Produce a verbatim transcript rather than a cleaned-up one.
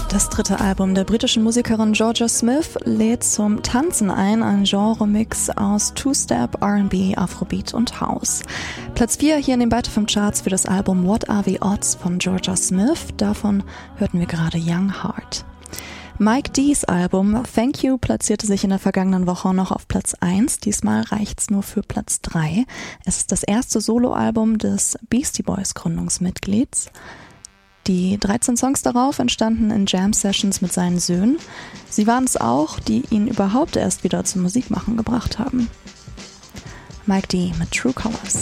Das dritte Album der britischen Musikerin Jorja Smith lädt zum Tanzen ein, ein Genre-Mix aus Two-Step, R and B, Afrobeat und House. Platz vier hier in den Beite fünf Charts für das Album What Are the Odds von Jorja Smith. Davon hörten wir gerade Young Heart. Mike D's Album Thank You platzierte sich in der vergangenen Woche noch auf Platz eins. Diesmal reicht's nur für Platz drei. Es ist das erste Soloalbum des Beastie Boys Gründungsmitglieds. Die dreizehn Songs darauf entstanden in Jam-Sessions mit seinen Söhnen. Sie waren es auch, die ihn überhaupt erst wieder zum Musikmachen gebracht haben. Mike D mit True Colors.